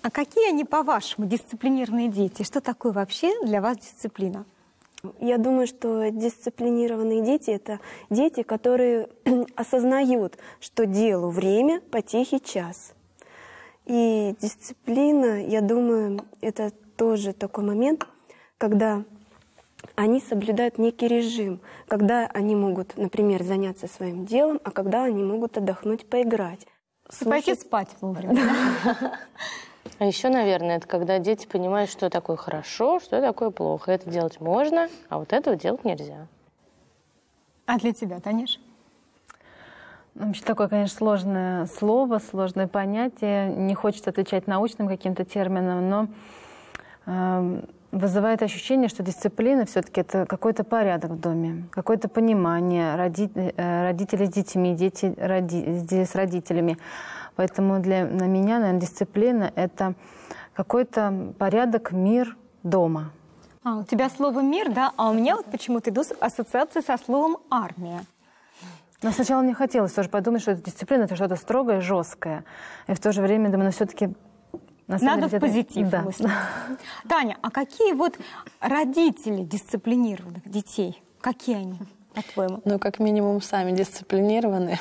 А какие они, по-вашему, дисциплинированные дети? Что такое вообще для вас дисциплина? Я думаю, что дисциплинированные дети — это дети, которые осознают, что делу время, потехе час. И дисциплина, я думаю, это тоже такой момент, когда они соблюдают некий режим, когда они могут, например, заняться своим делом, а когда они могут отдохнуть, поиграть. Пойти спать вовремя. А еще, наверное, это когда дети понимают, что такое хорошо, что такое плохо. Это делать можно, а вот этого делать нельзя. А для тебя, Танюш? Вообще такое, конечно, сложное слово, сложное понятие. Не хочется отвечать научным каким-то термином, но вызывает ощущение, что дисциплина все-таки это какой-то порядок в доме, какое-то понимание родителей с детьми, дети с родителями. Поэтому на меня, наверное, дисциплина — это какой-то порядок, мир дома. У тебя слово «мир», да? А у меня вот почему-то идут ассоциации со словом «армия». Но сначала мне хотелось тоже подумать, что это дисциплина — это что-то строгое, жесткое. И в то же время думаю, все-таки... Надо в позитив мыслить. Таня, а какие вот родители дисциплинированных детей? Какие они, по-твоему? Ну, как минимум, сами дисциплинированные.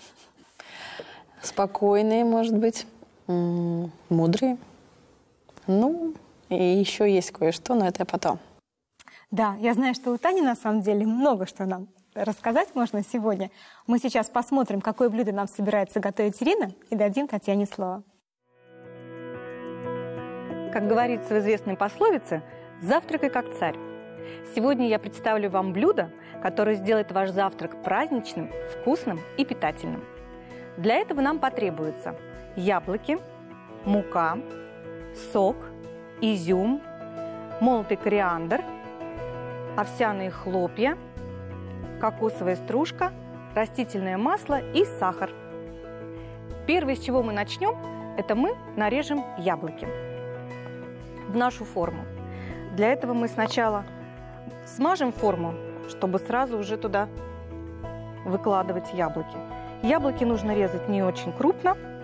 Спокойные, может быть, мудрые. Ну, и еще есть кое-что, но это потом. Да, я знаю, что у Тани на самом деле много что нам рассказать можно сегодня. Мы сейчас посмотрим, какое блюдо нам собирается готовить Ирина, и дадим Татьяне слово. Как говорится в известной пословице, завтракай как царь. Сегодня я представлю вам блюдо, которое сделает ваш завтрак праздничным, вкусным и питательным. Для этого нам потребуются яблоки, мука, сок, изюм, молотый кориандр, овсяные хлопья, кокосовая стружка, растительное масло и сахар. Первое, с чего мы начнем, это мы нарежем яблоки в нашу форму. Для этого мы сначала смажем форму, чтобы сразу уже туда выкладывать яблоки. Яблоки нужно резать не очень крупно,